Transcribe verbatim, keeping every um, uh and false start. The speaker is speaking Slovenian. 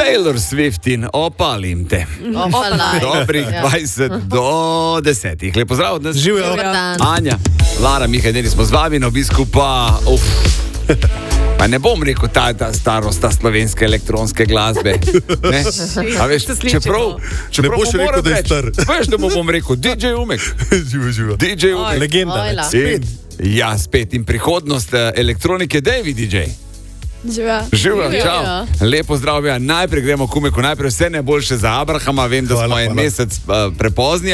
Taylor Swift in opalim te. Opalaj. Dobrih Ja. dvajset do desetih. Lep pozdrav od nas. Živijo. Dober dan. Anja, Lara, Miha, Denis smo z vami, na obisku pa... Uf. Pa ne bom rekel ta, ta starost, ta slovenske elektronske glasbe. Ne? A veš, čeprav, čeprav Ne boš mu moram rekel, da je reči, star. Veš, da mu bom rekel, D J Umek. Živijo, živijo. D J Umek. Legenda. Ojla. Spet. In, ja, spet. In prihodnost eh, elektronike, David D J. Živa. Živijo, Živijo. čau. Lepo zdrav, ja. Najprej gremo k Umeku, najprej vse najboljše za Abrahama. Vem, da Hvala, smo en hvala. mesec uh, prepozni,